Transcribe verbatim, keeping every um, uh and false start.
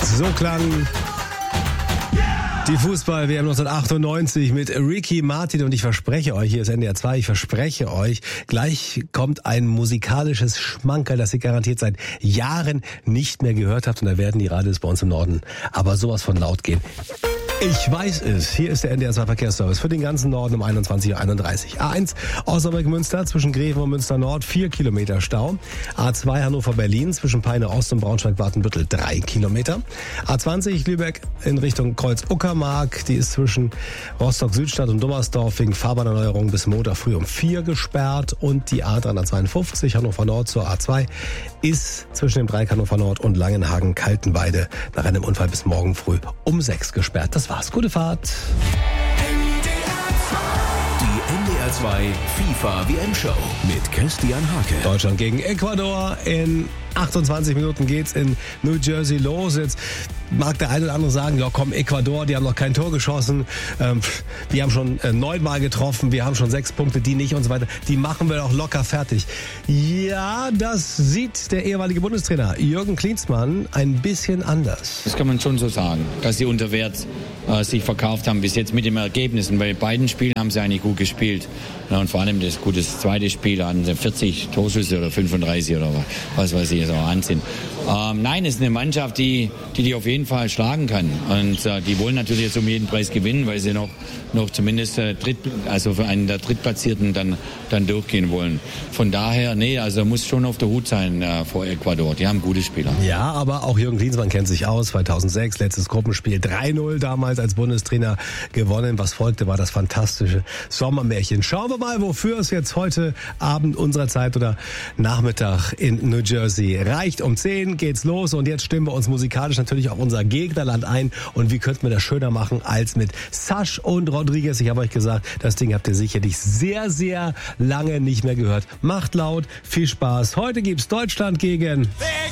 So klang die Fußball-W M neunzehnhundertachtundneunzig mit Ricky Martin und ich verspreche euch, hier ist N D R zwei, ich verspreche euch, gleich kommt ein musikalisches Schmankerl, das ihr garantiert seit Jahren nicht mehr gehört habt und da werden die Radios bei uns im Norden aber sowas von laut gehen. Ich weiß es. Hier ist der N D R zwei Verkehrsservice für den ganzen Norden um einundzwanzig Uhr einunddreißig. A eins Osnabrück-Münster zwischen Greven und Münster-Nord vier Kilometer Stau. A zwei Hannover-Berlin zwischen Peine-Ost und Braunschweig-Watenbüttel drei Kilometer. A zwanzig Lübeck in Richtung Kreuz-Uckermark. Die ist zwischen Rostock-Südstadt und Dummersdorf wegen Fahrbahnerneuerung bis Montag früh um vier gesperrt. Und die A dreihundertzweiundfünfzig Hannover-Nord zur A zwei ist zwischen dem Dreieck Hannover-Nord und Langenhagen-Kaltenweide nach einem Unfall bis morgen früh um sechs gesperrt. Das war's. Gute Fahrt. Die N D R zwei FIFA-W M-Show mit Christian Hake. Deutschland gegen Ecuador. In achtundzwanzig Minuten geht's in New Jersey los. Jetzt mag der eine oder andere sagen, ja komm, Ecuador, die haben noch kein Tor geschossen. Ähm, wir haben schon äh, neunmal getroffen, wir haben schon sechs Punkte, die nicht und so weiter. Die machen wir doch locker fertig. Ja, das sieht der ehemalige Bundestrainer Jürgen Klinsmann ein bisschen anders. Das kann man schon so sagen, dass sie unter Wert äh, sich verkauft haben bis jetzt mit den Ergebnissen. Bei beiden Spielen haben sie eigentlich gut gespielt. Ja, und vor allem das gute zweite Spiel hatten sie vierzig Torschüsse oder fünfunddreißig oder was weiß ich, so Wahnsinn. Ähm, nein, es ist eine Mannschaft, die die, die auf jeden Fall schlagen kann. Und äh, die wollen natürlich jetzt um jeden Preis gewinnen, weil sie noch, noch zumindest äh, Dritt, also für einen der Drittplatzierten dann, dann durchgehen wollen. Von daher, nee, also muss schon auf der Hut sein äh, vor Ecuador. Die haben gute Spieler. Ja, aber auch Jürgen Klinsmann kennt sich aus. zweitausendsechs, letztes Gruppenspiel drei null damals als Bundestrainer gewonnen. Was folgte, war das fantastische Sommermärchen. Schauen wir mal, wofür es jetzt heute Abend unserer Zeit oder Nachmittag in New Jersey reicht. Um zehn geht's los und jetzt stimmen wir uns musikalisch natürlich auf unser Gegnerland ein. Und wie könnten wir das schöner machen als mit Sash und Rodriguez? Ich habe euch gesagt, das Ding habt ihr sicherlich sehr, sehr lange nicht mehr gehört. Macht laut, viel Spaß. Heute gibt's Deutschland gegen